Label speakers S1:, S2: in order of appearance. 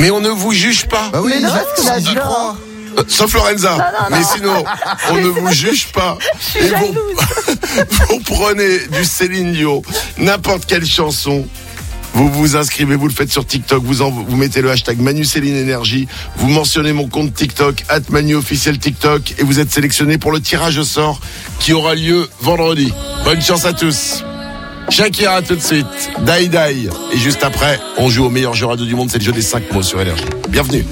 S1: Mais on ne vous juge pas.
S2: Bah oui,
S3: Mais non,
S2: Jacques,
S3: parce que
S2: j'y crois.
S1: Sauf Lorenza.
S3: Non.
S1: Mais sinon, on ne vous juge pas.
S3: Je suis jalouse.
S1: Vous prenez du Céline Dion, n'importe quelle chanson. Vous vous inscrivez, vous le faites sur TikTok, vous mettez le hashtag Manu Céline Énergie, vous mentionnez mon compte TikTok, @ManuOfficiel TikTok, et vous êtes sélectionné pour le tirage au sort qui aura lieu vendredi. Bonne chance à tous. Shakira tout de suite, Die Die. Et juste après, on joue au meilleur jeu radio du monde, c'est le jeu des 5 mots sur Énergie. Bienvenue.